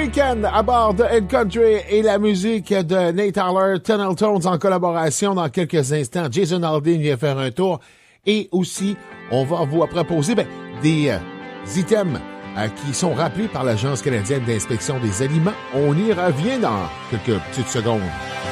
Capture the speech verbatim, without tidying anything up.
Weekend à bord de Head Country et la musique de Nate Haller, Tunnel Tones en collaboration dans quelques instants. Jason Aldean vient faire un tour et aussi on va vous proposer ben, des euh, items euh, qui sont rappelés par l'Agence canadienne d'inspection des aliments. On y revient dans quelques petites secondes.